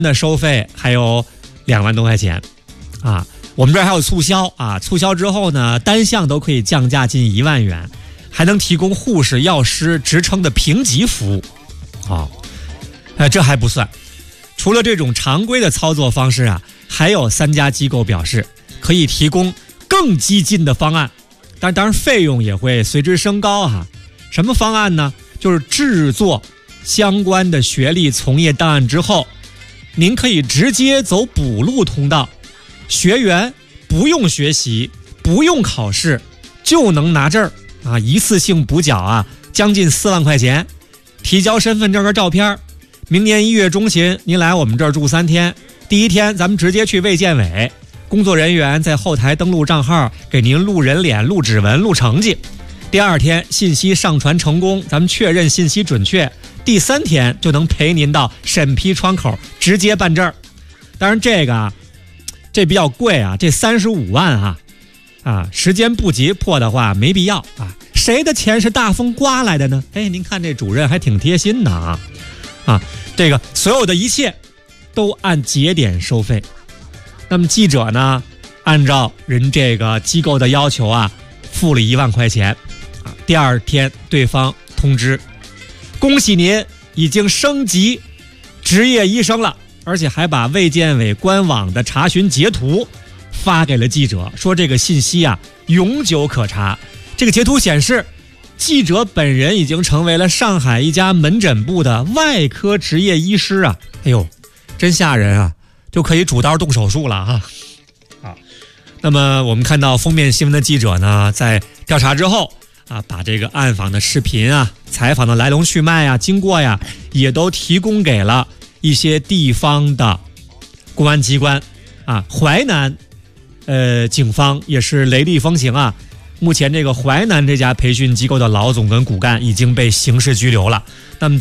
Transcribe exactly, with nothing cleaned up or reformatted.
的收费还有两万多块钱啊。我们这儿还有促销啊，促销之后呢，单项都可以降价近一万元，还能提供护士、药师职称的评级服务啊。呃，这还不算，除了这种常规的操作方式啊，还有三家机构表示可以提供更激进的方案，但当然费用也会随之升高啊。什么方案呢？就是制作相关的学历从业档案之后，您可以直接走补录通道，学员不用学习，不用考试，就能拿证啊！一次性补缴啊，将近四万块钱，提交身份证和照片。明年一月中旬，您来我们这儿住三天，第一天咱们直接去卫健委，工作人员在后台登录账号，给您录人脸、录指纹、录成绩。第二天信息上传成功，咱们确认信息准确。第三天就能陪您到审批窗口直接办证。当然这个啊，这比较贵啊，这三十五万啊，啊，时间不急迫的话没必要啊。谁的钱是大风刮来的呢？哎，您看这主任还挺贴心的啊，啊，这个所有的一切都按节点收费。那么记者呢，按照人这个机构的要求啊，付了一万块钱啊。第二天对方通知，恭喜您已经升级职业医生了，而且还把卫健委官网的查询截图发给了记者，说这个信息啊永久可查。这个截图显示，记者本人已经成为了上海一家门诊部的外科执业医师啊！哎呦，真吓人啊！就可以主刀动手术了哈。啊，那么我们看到封面新闻的记者呢，在调查之后啊，把这个暗访的视频啊、采访的来龙去脉啊、经过呀，也都提供给了一些地方的公安机关啊。淮南，呃，警方也是雷厉风行啊。目前这个淮南这家培训机构的老总跟骨干已经被刑事拘留了。那么